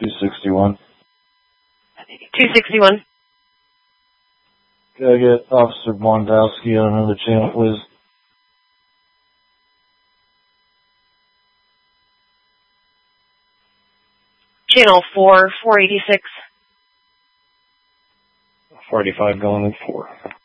261. 261. Gotta get Officer Bondowski on another channel, please. Channel 4, 486. 485 going in 4.